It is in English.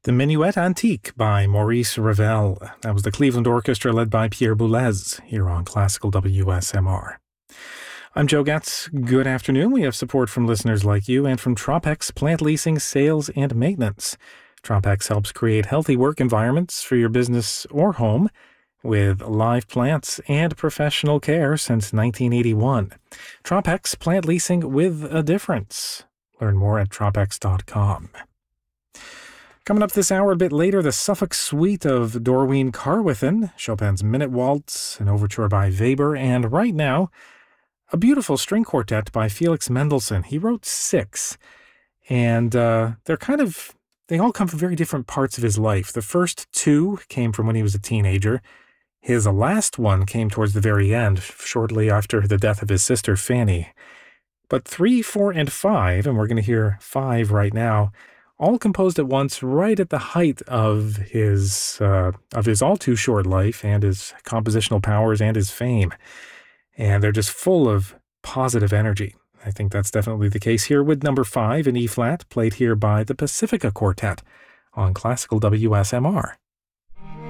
The Minuet Antique by Maurice Ravel. That was the Cleveland Orchestra led by Pierre Boulez here on Classical WSMR. I'm Joe Getz. Good afternoon. We have support from listeners like you and from Tropex Plant Leasing, Sales, and Maintenance. Tropex helps create healthy work environments for your business or home with live plants and professional care since 1981. Tropex Plant Leasing with a difference. Learn more at tropex.com. Coming up this hour a bit later, the Suffolk Suite of Dorween Carwithan, Chopin's Minute Waltz, an overture by Weber, and right now, a beautiful string quartet by Felix Mendelssohn. He wrote 6, and they all come from very different parts of his life. The first 2 came from when he was a teenager. His last one came towards the very end, shortly after the death of his sister Fanny. But 3, 4, and 5, and we're going to hear 5 right now, all composed at once right at the height of his all too short life and his compositional powers and his fame. And they're just full of positive energy. I think that's definitely the case here with number 5 in E-flat, played here by the Pacifica Quartet on Classical WSMR.